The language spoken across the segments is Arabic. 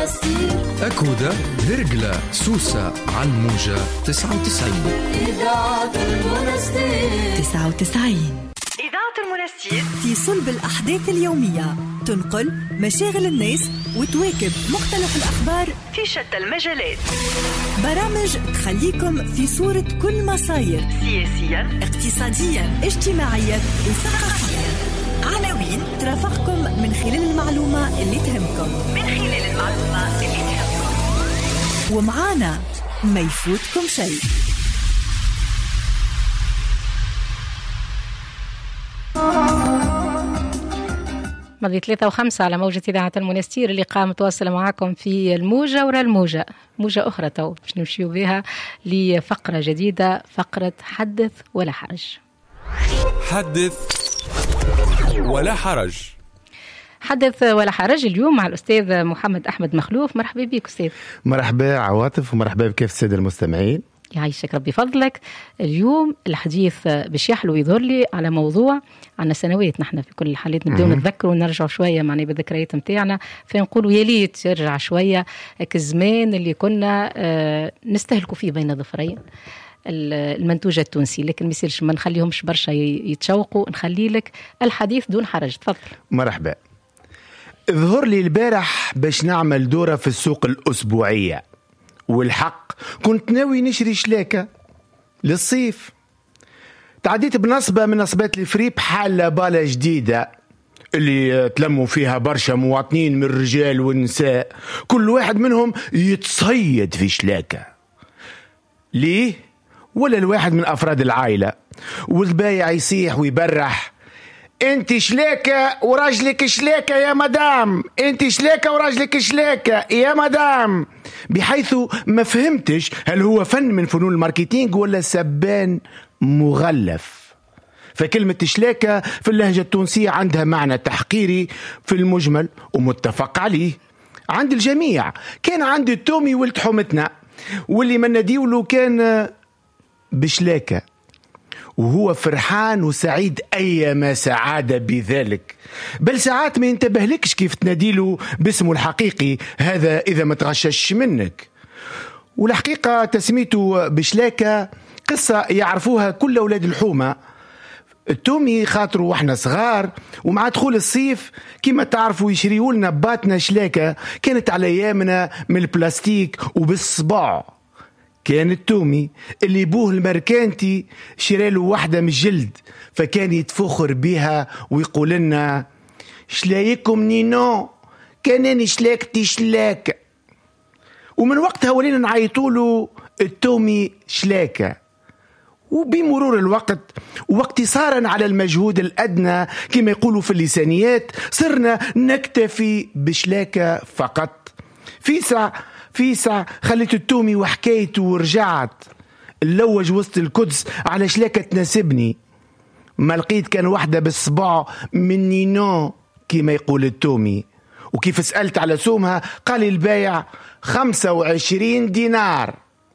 المنستير أكودة هرقلة سوسة على الموجة 99. إذاعة المنستير 99. إذاعة المنستير في صلب الأحداث اليومية، تنقل مشاغل الناس وتواكب مختلف الأخبار في شتى المجالات. برامج تخليكم في صورة كل ما صاير سياسيا، اقتصاديا، اجتماعيا وثقافيا. عناوين ترافقكم من خلال المعلومة اللي تهمكم. ومعانا ما يفوتكم شيء. ماضي 3 و5 على موجة إذاعة المنستير اللي قام متواصلة معكم في الموجة ورا الموجة. موجة أخرى تو باش نمشيو بها لفقرة جديدة، فقرة حدث ولا حرج. حدث ولا حرج. حدث ولا حرج اليوم مع الأستاذ محمد أحمد مخلوف. مرحبا بك أستاذ. مرحبا عواطف، ومرحبا بكيف السادة المستمعين. يعيشك ربي فضلك. اليوم الحديث باش يحلو يظهر لي على موضوع عنا سنوات، نحن في كل الحالات نبدأ نتذكر ونرجع شوية معني بالذكريات متاعنا، فنقولوا يا ليت يرجع شوية كزمان اللي كنا نستهلكوا فيه بين ظفرين المنتوج التونسي، لكن ما يصيرش ما نخليهمش برشا يتشوقوا. نخلي لك الحديث دون حرج، تفضل. مرحبا. ظهر لي البارح باش نعمل دورة في السوق الأسبوعية، والحق كنت ناوي نشري شلاكة للصيف. تعديت بنصبة من نصبات الفريب، حالة بالة جديدة اللي تلموا فيها برشا مواطنين من الرجال والنساء، كل واحد منهم يتصيد في شلاكة. ليه؟ ولا الواحد من أفراد العائلة، والبايع يصيح ويبرح: انت شلاكة وراجلك شلاكة يا مدام، انت شلاكة وراجلك شلاكة يا مدام، بحيث ما فهمتش هل هو فن من فنون الماركتينج ولا سبان مغلف. فكلمة شلاكة في اللهجة التونسية عندها معنى تحقيري في المجمل ومتفق عليه عند الجميع. كان عند التومي ولد حومتنا واللي من نديوله كان بشلاكة، وهو فرحان وسعيد أيما سعادة بذلك، بل ساعات ما ينتبهلكش كيف تناديله باسمه الحقيقي، هذا إذا ما تغشش منك. والحقيقة تسميته بشلاكة قصة يعرفوها كل أولاد الحومة. التومي خاطره واحنا صغار ومع دخول الصيف كما تعرفوا يشريوا لنا باتنا شلاكة، كانت على أيامنا من البلاستيك وبالصباع. كان التومي اللي بوه المركانتي شراله واحدة من الجلد، فكان يتفخر بها ويقول لنا: شلايكم نينو، كانني شلاكتي شلاكة. ومن وقتها ولينا نعيطوله التومي شلاكة. وبمرور الوقت واقتصارا على المجهود الأدنى كما يقولوا في اللسانيات، صرنا نكتفي بشلاكة فقط. فيسع خليت التومي وحكايته ورجعت اللوج وسط القدس على شلاكة تناسبني. ما لقيت كان واحدة بالصباع من نينو كما يقول التومي. وكيف سألت على سومها قال البايع 25 دينار.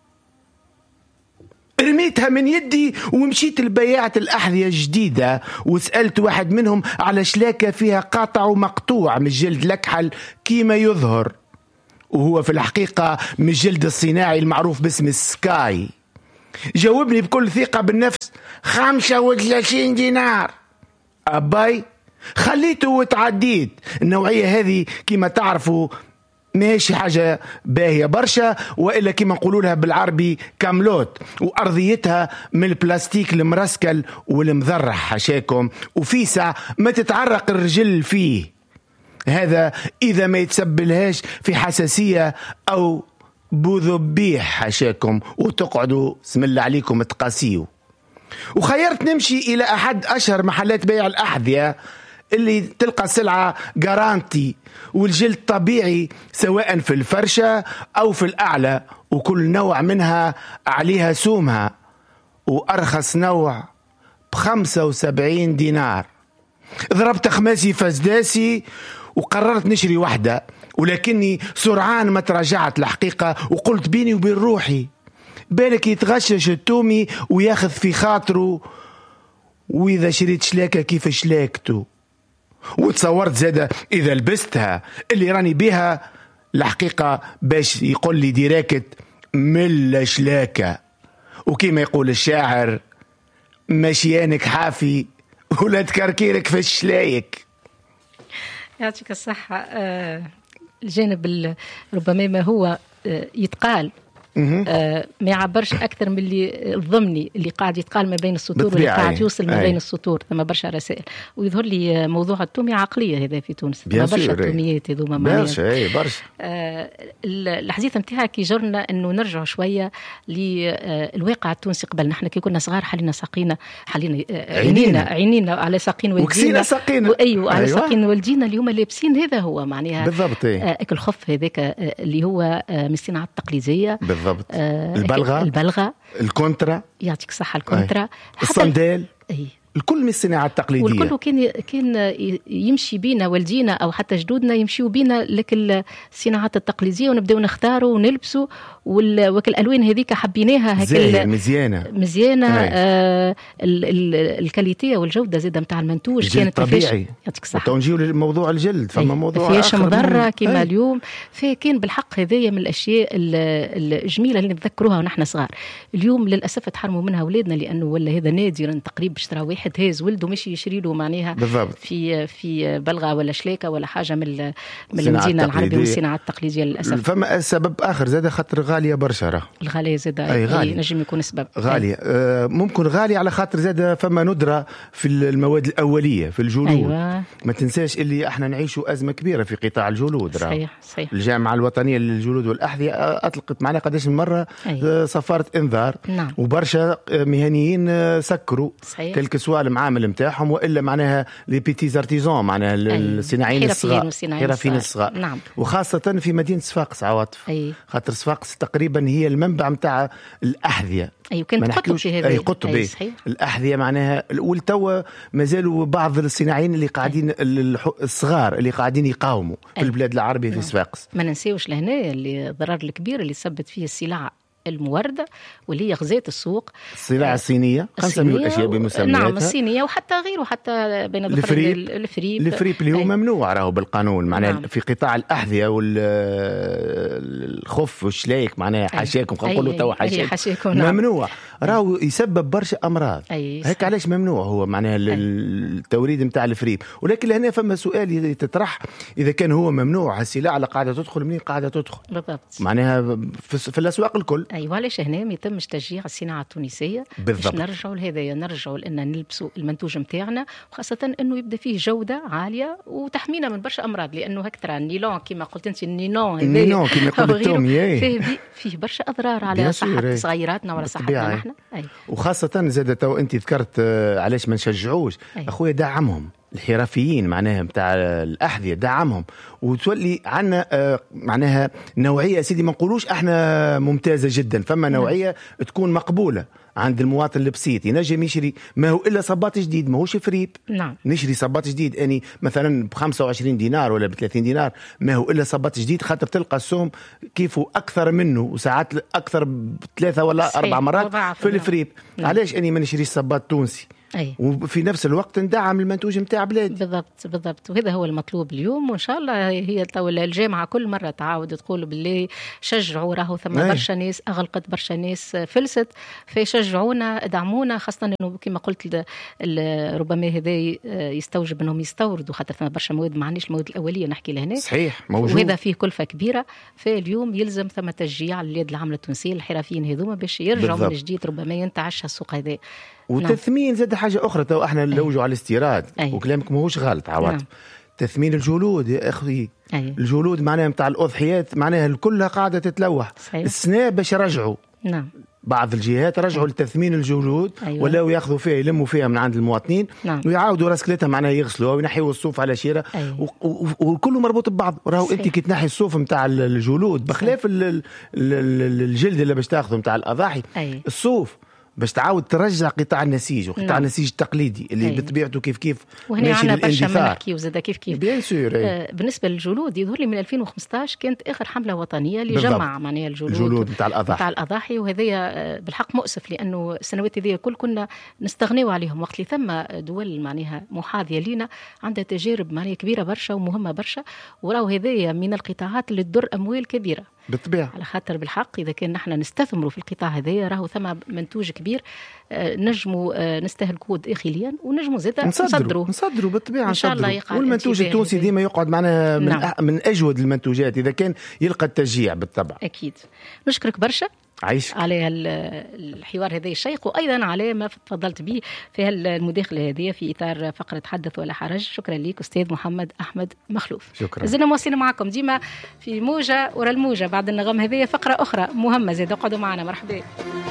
رميتها من يدي ومشيت لبياعة الأحذية الجديدة وسألت واحد منهم على شلاكة فيها قاطع ومقطوع من جلد لكحل كيما يظهر، وهو في الحقيقة من الجلد الصناعي المعروف باسم السكاي. جاوبني بكل ثقة بالنفس: 35 دينار. أباي خليته وتعديت. النوعية هذه كما تعرفوا ماشي حاجة باهية برشا، وإلا كما نقولوا لها بالعربي كاملوت، وأرضيتها من البلاستيك المرسكل والمذرح حشاكم، وفيسع ما تتعرق الرجل فيه، هذا إذا ما يتسبلهاش في حساسية أو بوذبيح حشاكم وتقعدوا اسم الله عليكم تقاسيو. وخيرت نمشي إلى أحد أشهر محلات بيع الأحذية اللي تلقى سلعة جارانتي والجلد طبيعي سواء في الفرشة أو في الأعلى، وكل نوع منها عليها سومها، وأرخص نوع ب75 دينار. ضربت خماسي فزداسي وقررت نشري واحدة، ولكني سرعان ما تراجعت الحقيقة وقلت بيني وبين روحي: بالك يتغشش التومي وياخذ في خاطره، وإذا شريت شلاكة كيف شلاكته. وتصورت زادة إذا لبستها اللي راني بها الحقيقة باش يقول لي ديراكت من شلاكة، وكيما يقول الشاعر مشيانك حافي ولا تكركيرك في الشلايك. يعطيك الصحة. الجانب ربما ما هو يتقال ما يعبرش أكثر من اللي الضمني اللي قاعد يتقال ما بين السطور واللي قاعد يوصل ما بين السطور. ثم برشا رسائل ويظهر لي موضوع التومية عقلية هذا في تونس. برشا التوميات هذوما برشا. الحديث نتاعك يجرنا أنه نرجع شوية للواقع التونسي. قبل نحن كي كنا صغار حلينا ساقينا عينينا على ساقين والدينا على ساقين والدينا. اليوم لابسين هذا هو معناها بالضبط أكل خف هذاك اللي هو من الصناعة التقليدية بالضبط. البلغة الكونترا يعطيك صحة الكونترا الصندال الكل من الصناعة التقليدية. والكل كان يمشي بينا والدينا أو حتى جدودنا يمشيوا بينا لك الصناعات التقليدية ونبدأ نختاروا ونلبسوا وكل الألوان هذيك حبيناها مزيانة الكاليتية والجودة زادة متاع المنتوج كانت طبيعي. يعطيك صحة. وتنجيو لموضوع الجلد فما موضوع فيش مضرة كما اليوم. فكان بالحق هذية من الأشياء الجميلة اللي نتذكروها ونحن صغار. اليوم للأسف تحرموا منها أولادنا لأنه ولا هذا نادرا تقريبا اشترى واحد هاز ولده مشي يشري له معناها بالضبط. في بلغة ولا شلاكة ولا حاجة من المدينة العربية والصناعة التقليدية للأسف. فما سبب آخر زاد خاطر غالية برشا. الغالية زاد نجم يكون سبب غالية. ممكن غالية على خاطر زاد فما ندرة في المواد الأولية في الجلود. أيوة. ما تنساش اللي احنا نعيشوا أزمة كبيرة في قطاع الجلود. صحيح. الجامعة الوطنية للجلود والأحذية أطلقت معنا قداش من مرة صفارة إنذار. نعم. وبرشا مهنيين سكروا تلك سؤال المعامل متاعهم وإلا معناها لي بيتيز ارتيزون معناها الصناعيين الصغار الصغار. نعم. وخاصة في مدينة صفاقس عواطف. خاطر صفاقس تقريبا هي المنبع متاع الأحذية. كانت قطب في هذا. قطب الأحذية معناها. والتو مازالوا بعض الصناعيين اللي قاعدين الصغار اللي قاعدين يقاوموا في البلاد العربية في صفاقس. ما ننسيوش لهنا اللي الضرر الكبير اللي سبت فيه السلع الموردة واللي هي غزات السوق. السلع الصينية نسميو الأشياء بمسمياتها. نعم الصينية وحتى غيره حتى بين الفريب اللي هو ممنوع راهو بالقانون معناه. نعم. في قطاع الأحذية والخف والشلايك معناها حاشاكم نقولوا توا حاشاكم ممنوع. راهو يسبب برشا أمراض. هيك علاش ممنوع هو معناها التوريد متاع الفريب. ولكن هنا فما سؤال يتطرح إذا كان هو ممنوع هالسلع اللي قاعدة تدخل منين قاعدة تدخل بالضبط معناها في الأسواق الكل. أيوة علاش هنا ما يتمش تشجيع الصناعة التونسية بالضبط. نرجعوا لهذا نرجعوا لأن نلبسوا المنتوج متاعنا وخاصة أنه يبدأ فيه جودة عالية وتحمينا من برشا أمراض لأنه هكذا النيلون كما قلت أنت النيلون كما قلت التومي فيه برشا أضرار على صحة صغيراتنا وعلى صحتنا نحن. وخاصة زاد تو أنت ذكرت علاش ما نشجعوش. أخويا دعمهم الحرفيين معناها متاع الأحذية دعمهم وتولي عنا معناها نوعية سيدي ما نقولوش احنا ممتازة جدا. فما نوعية تكون مقبولة عند المواطن البسيط ينجم يشري ما هو إلا صباط جديد ما هوش فريب. نعم. نشري صباط جديد أني مثلا ب25 دينار ولا ب30 دينار ما هو إلا صباط جديد خاطر تلقى السوم كيفه أكثر منه وساعات أكثر ب3 ولا 4 مرات في الفريب. نعم. علاش أني ما نشريش صباط تونسي وفي نفس الوقت ندعم المنتوج متاع بلادي. بالضبط وهذا هو المطلوب اليوم وإن شاء الله هي الجامعة كل مرة تعاود تقول بالله شجعوا راهو ثم برشا ناس أغلقت برشا ناس فلست فيشجعونا ادعمونا خاصة إنه كما قلت ربما هذا يستوجب إنهم يستوردوا خاطر ثم برشا مواد ما عنديش المواد الأولية نحكي لهنا صحيح موجود وهذا فيه كلفة كبيرة. فاليوم يلزم ثم تشجيع اليد العاملة التونسية الحرفيين هذوما باش يرجعوا من جديد ربما ينتعش السوق هذا. وتثمين زاد حاجة أخرى تو احنا نلوجوا على الاستيراد وكلامك ماهوش غلط عواطف. تثمين الجلود يا أخي. الجلود معناها متاع الأضحيات معناها كلها قاعدة تتلوح. السنة باش رجعوا. نعم. بعض الجهات رجعوا لتثمين الجلود ولا ياخذوا فيها يلموا فيها من عند المواطنين. ويعاودوا راسكلتها معناها يغسلوها وينحيوا الصوف على شيرة. وكله مربوط ببعض. راهو انت كي تنحي الصوف متاع الجلود بخلاف الجلد اللي باش تاخذه متاع الأضاحي الصوف باش تعاود ترجع قطاع النسيج وقطاع النسيج التقليدي اللي بطبيعته كيف وهنا عندنا برشا ما نحكيو زاد كيف بيان سور. بالنسبه للجلود يظهر لي من 2015 كانت اخر حمله وطنيه اللي جمع معناها الجلود نتاع الاضاحي وهذايا بالحق مؤسف لانه السنوات هذه الكل كنا نستغنيو عليهم وقت اللي ثم دول معناها محاذيه لينا عندها تجارب معناها كبيره برشا ومهمه برشا وراو هذايا من القطاعات اللي تدر اموال كبيره بالطبيعه على خاطر بالحق اذا كان نحن نستثمروا في القطاع هذايا راهو ثم منتوج كبير نجموا نستهلكوه داخليا ونجموا زاد نصدروا بالطبيعه ان شاء الله. والمنتوج التونسي ديما يقعد معنا من اجود المنتوجات اذا كان يلقى التشجيع بالطبع. اكيد. نشكرك برشا عايشك على الحوار هذا الشيق وايضا على ما تفضلت به في المداخله هذه في اطار فقره حدث ولا حرج. شكرا لك استاذ محمد احمد مخلوف. شكرا. زلنا مواصلين معكم ديما في موجه ورا الموجه. بعد النغم هذه فقره اخرى مهمه زاد اقعدوا معنا. مرحبا.